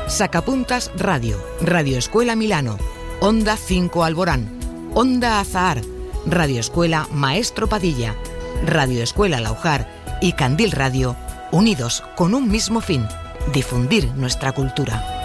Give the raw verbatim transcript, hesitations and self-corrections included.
Sacapuntas Radio, Radio Escuela Milano, Onda cinco Alborán, Onda Azahar, Radio Escuela Maestro Padilla, Radio Escuela Laujar y Candil Radio, unidos con un mismo fin: difundir nuestra cultura.